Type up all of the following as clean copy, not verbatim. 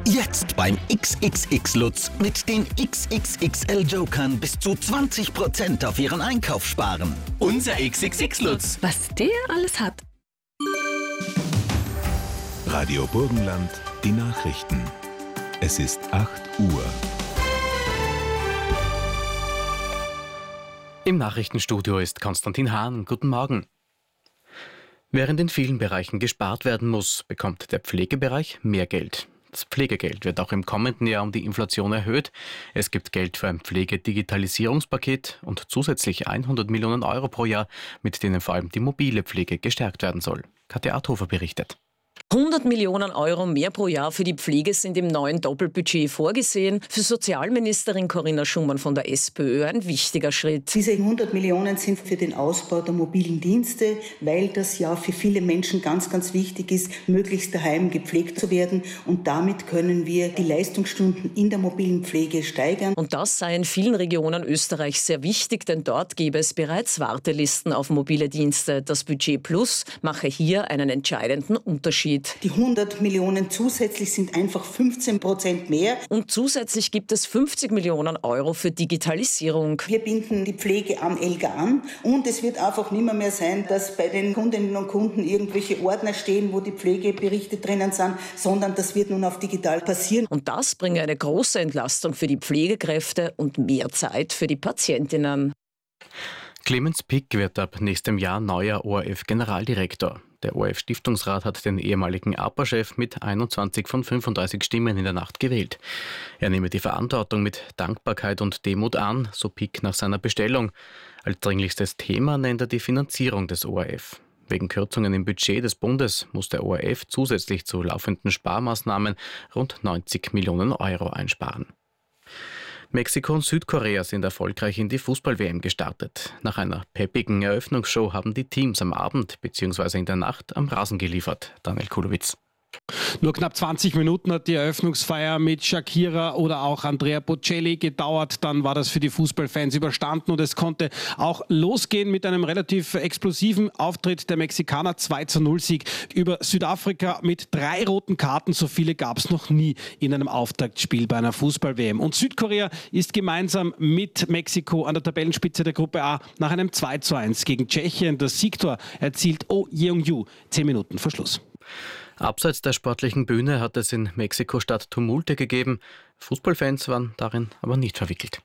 Jetzt beim XXX Lutz mit den XXXL Jokern bis zu 20% auf Ihren Einkauf sparen. Unser XXX Lutz. Was der alles hat. Radio Burgenland, die Nachrichten. Es ist 8 Uhr. Im Nachrichtenstudio ist Konstantin Hahn. Guten Morgen. Während in vielen Bereichen gespart werden muss, bekommt der Pflegebereich mehr Geld. Das Pflegegeld wird auch im kommenden Jahr um die Inflation erhöht. Es gibt Geld für ein Pflegedigitalisierungspaket und zusätzlich 100 Millionen Euro pro Jahr, mit denen vor allem die mobile Pflege gestärkt werden soll. Katja Arthofer berichtet. 100 Millionen Euro mehr pro Jahr für die Pflege sind im neuen Doppelbudget vorgesehen. Für Sozialministerin Corinna Schumann von der SPÖ ein wichtiger Schritt. Diese 100 Millionen sind für den Ausbau der mobilen Dienste, weil das ja für viele Menschen ganz, ganz wichtig ist, möglichst daheim gepflegt zu werden. Und damit können wir die Leistungsstunden in der mobilen Pflege steigern. Und das sei in vielen Regionen Österreichs sehr wichtig, denn dort gäbe es bereits Wartelisten auf mobile Dienste. Das Budget Plus mache hier einen entscheidenden Unterschied. Die 100 Millionen zusätzlich sind einfach 15% mehr. Und zusätzlich gibt es 50 Millionen Euro für Digitalisierung. Wir binden die Pflege am ELGA an und es wird einfach nicht mehr sein, dass bei den Kundinnen und Kunden irgendwelche Ordner stehen, wo die Pflegeberichte drinnen sind, sondern das wird nun auf digital passieren. Und das bringe eine große Entlastung für die Pflegekräfte und mehr Zeit für die Patientinnen. Clemens Pick wird ab nächstem Jahr neuer ORF-Generaldirektor. Der ORF-Stiftungsrat hat den ehemaligen APA-Chef mit 21 von 35 Stimmen in der Nacht gewählt. Er nehme die Verantwortung mit Dankbarkeit und Demut an, so Pick nach seiner Bestellung. Als dringlichstes Thema nennt er die Finanzierung des ORF. Wegen Kürzungen im Budget des Bundes muss der ORF zusätzlich zu laufenden Sparmaßnahmen rund 90 Millionen Euro einsparen. Mexiko und Südkorea sind erfolgreich in die Fußball-WM gestartet. Nach einer peppigen Eröffnungsshow haben die Teams am Abend bzw. in der Nacht am Rasen geliefert. Daniel Kulowitz. Nur knapp 20 Minuten hat die Eröffnungsfeier mit Shakira oder auch Andrea Bocelli gedauert. Dann war das für die Fußballfans überstanden und es konnte auch losgehen mit einem relativ explosiven Auftritt der Mexikaner. 2:0 Sieg über Südafrika mit 3 roten Karten. So viele gab es noch nie in einem Auftaktspiel bei einer Fußball-WM. Und Südkorea ist gemeinsam mit Mexiko an der Tabellenspitze der Gruppe A nach einem 2:1 gegen Tschechien. Das Siegtor erzielt Oh Yeong-ju 10 Minuten vor Schluss. Abseits der sportlichen Bühne hat es in Mexiko-Stadt Tumulte gegeben. Fußballfans waren darin aber nicht verwickelt.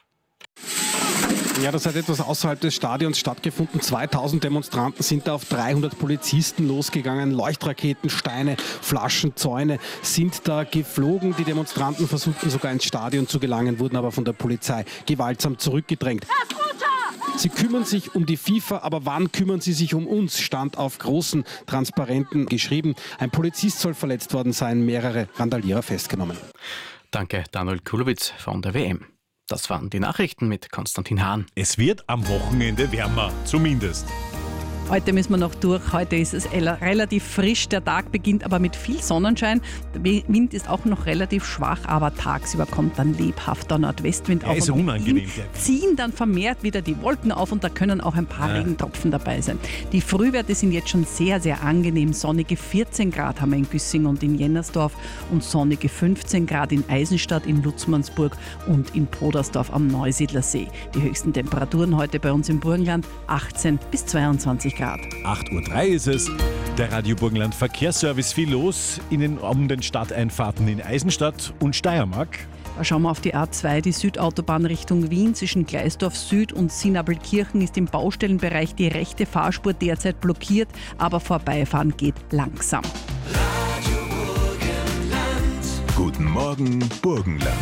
Ja, das hat etwas außerhalb des Stadions stattgefunden. 2000 Demonstranten sind da auf 300 Polizisten losgegangen. Leuchtraketen, Steine, Flaschen, Zäune sind da geflogen. Die Demonstranten versuchten sogar ins Stadion zu gelangen, wurden aber von der Polizei gewaltsam zurückgedrängt. Sie kümmern sich um die FIFA, aber wann kümmern sie sich um uns, stand auf großen Transparenten geschrieben. Ein Polizist soll verletzt worden sein, mehrere Randalierer festgenommen. Danke, Daniel Kulowitz von der WM. Das waren die Nachrichten mit Konstantin Hahn. Es wird am Wochenende wärmer, zumindest. Heute müssen wir noch durch. Heute ist es relativ frisch. Der Tag beginnt aber mit viel Sonnenschein. Der Wind ist auch noch relativ schwach, aber tagsüber kommt dann lebhafter Nordwestwind auf. Ist und unangenehm. Ziehen dann vermehrt wieder die Wolken auf und da können auch ein paar Regentropfen dabei sein. Die Frühwerte sind jetzt schon sehr, sehr angenehm. Sonnige 14 Grad haben wir in Güssing und in Jennersdorf und sonnige 15 Grad in Eisenstadt, in Lutzmannsburg und in Podersdorf am Neusiedlersee. Die höchsten Temperaturen heute bei uns im Burgenland 18 bis 22 Grad. 8:03 Uhr ist es. Der Radio Burgenland Verkehrsservice, viel los um den Stadteinfahrten in Eisenstadt und Steiermark. Da schauen wir auf die A2, die Südautobahn Richtung Wien. Zwischen Gleisdorf Süd und Sinabelkirchen ist im Baustellenbereich die rechte Fahrspur derzeit blockiert, aber Vorbeifahren geht langsam. Radio Burgenland. Guten Morgen, Burgenland.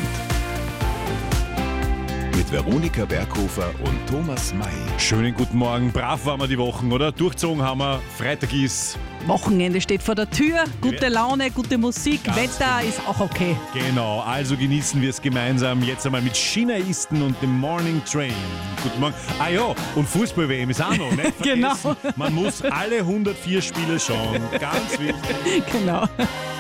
Mit Veronika Berghofer und Thomas May. Schönen guten Morgen. Brav waren wir die Wochen, oder? Durchzogen haben wir. Freitag ist Wochenende steht vor der Tür. Gute Laune, gute Musik, Ganz Wetter ist auch okay. Genau, also genießen wir es gemeinsam. Jetzt einmal mit Chinaisten und dem Morning Train. Guten Morgen. Ah ja, und Fußball-WM ist auch noch, nicht vergessen. Genau. Man muss alle 104 Spiele schauen. Ganz wichtig. Genau.